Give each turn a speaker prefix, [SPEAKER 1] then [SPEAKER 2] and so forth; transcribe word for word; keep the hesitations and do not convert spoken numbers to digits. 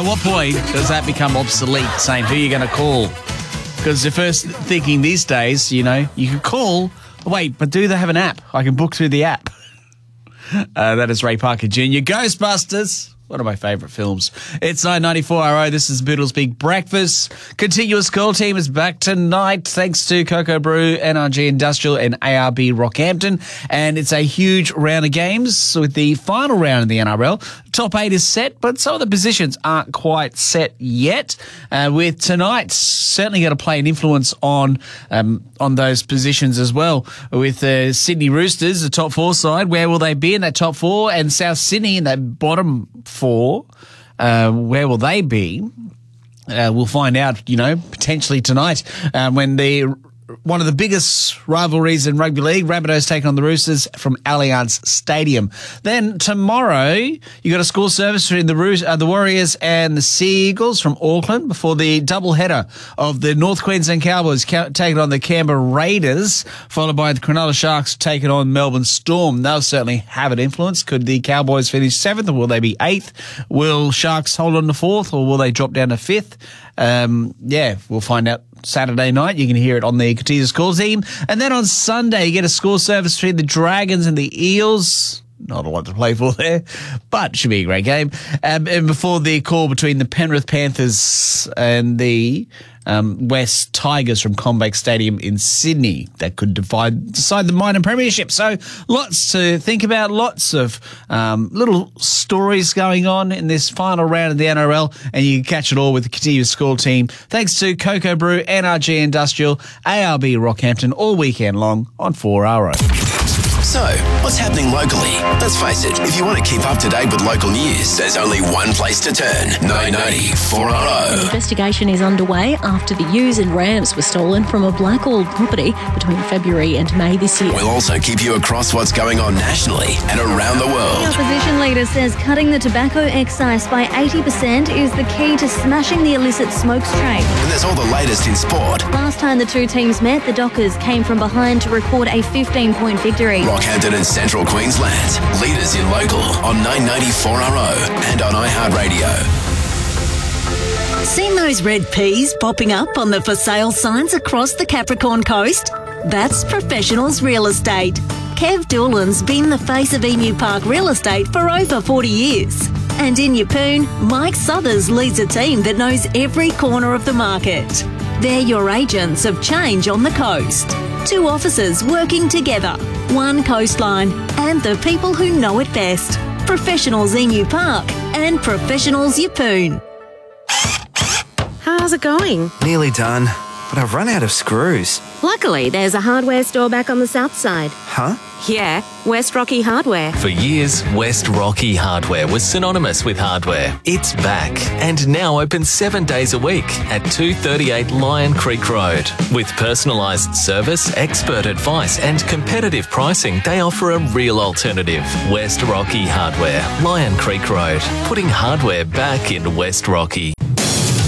[SPEAKER 1] at what point does that become obsolete, saying who you're going to call? Because the first thinking these days, you know, you can call. Wait, but do they have an app? I can book through the app. Uh, that is Ray Parker Junior Ghostbusters. One of my favourite films. It's nine ninety-four R O. This is Boodle's Big Breakfast. Continuous Call Team is back tonight thanks to Cocoa Brew, N R G Industrial and A R B Rockhampton. And it's a huge round of games with the final round in the N R L. Top eight is set, but some of the positions aren't quite set yet. Uh, with tonight certainly going to play an influence on um, on those positions as well. With uh, Sydney Roosters, the top four side, where will they be in that top four? And South Sydney in that bottom four, uh, where will they be? Uh, we'll find out, you know, potentially tonight uh, when the one of the biggest rivalries in rugby league, Rabbitohs taking on the Roosters from Allianz Stadium. Then tomorrow, you got a school service between the Roos- uh, the Warriors and the Seagulls from Auckland before the doubleheader of the North Queensland Cowboys ca- taking on the Canberra Raiders, followed by the Cronulla Sharks taking on Melbourne Storm. They'll certainly have an influence. Could the Cowboys finish seventh, or will they be eighth? Will Sharks hold on to fourth, or will they drop down to fifth? Um, yeah, we'll find out Saturday night. You can hear it on the Cotillas Call Team. And then on Sunday, you get a score service between the Dragons and the Eels. Not a lot to play for there, but should be a great game. Um, and before the call between the Penrith Panthers and the um, West Tigers from Combank Stadium in Sydney, that could divide, decide the minor premiership. So lots to think about, lots of um, little stories going on in this final round of the N R L, and you can catch it all with the Continuous School Team. Thanks to Cocoa Brew, N R G Industrial, A R B Rockhampton, all weekend long on four R O.
[SPEAKER 2] So, what's happening locally? Let's face it, if you want to keep up to date with local news, there's only one place to turn. nine ninety-four R O.
[SPEAKER 3] An investigation is underway after the ewes and rams were stolen from a Blackall property between February and May this year.
[SPEAKER 2] We'll also keep you across what's going on nationally and around the
[SPEAKER 4] The
[SPEAKER 2] world.
[SPEAKER 4] opposition leader says cutting the tobacco excise by eighty percent is the key to smashing the illicit smokes trade.
[SPEAKER 2] And there's all the latest in sport.
[SPEAKER 4] Last time the two teams met, the Dockers came from behind to record a fifteen-point victory.
[SPEAKER 2] Rockhampton and Central Queensland, leaders in local on nine ninety-four R O and on iHeartRadio.
[SPEAKER 5] Seen those red peas popping up on the for sale signs across the Capricorn coast? That's Professionals Real Estate. Kev Doolan's been the face of Emu Park Real Estate for over forty years. And in Yeppoon, Mike Southers leads a team that knows every corner of the market. They're your agents of change on the coast. Two officers working together, one coastline, and the people who know it best. Professionals Emu Park and Professionals Yeppoon.
[SPEAKER 6] How's it going?
[SPEAKER 7] Nearly done, but I've run out of screws.
[SPEAKER 6] Luckily, there's a hardware store back on the south side.
[SPEAKER 7] Huh?
[SPEAKER 6] Yeah, West Rocky Hardware.
[SPEAKER 8] For years, West Rocky Hardware was synonymous with hardware. It's back and now open seven days a week at two thirty-eight Lion Creek Road. With personalised service, expert advice and competitive pricing, they offer a real alternative. West Rocky Hardware, Lion Creek Road, putting hardware back in West Rocky.